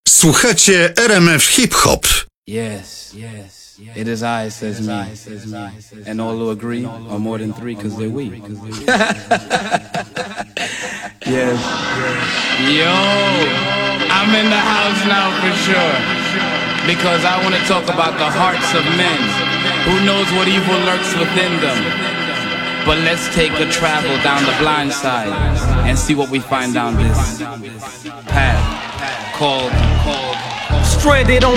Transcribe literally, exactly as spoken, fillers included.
Słuchacie R M F Hip Hop. Yes, yes, it is I, says me, and all who agree are more than three, cause they're we. Yes. Yo, I'm in the house now for sure, because I want to talk about the hearts of men. Who knows what evil lurks within them? But let's take a travel down the blind side and see what we find down this path called, called Stranded on